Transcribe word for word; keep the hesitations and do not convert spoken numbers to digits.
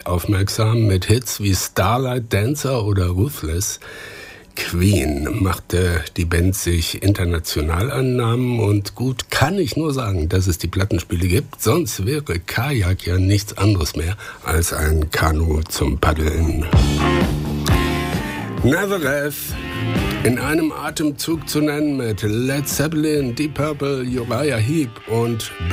aufmerksam mit Hits wie Starlight Dancer oder Ruthless. Queen machte die Band sich international an Namen und gut kann ich nur sagen, dass es die Plattenspiele gibt, sonst wäre Kajak ja nichts anderes mehr als ein Kanu zum Paddeln. Nevertheless, in einem Atemzug zu nennen mit Led Zeppelin, Deep Purple, Uriah Heep und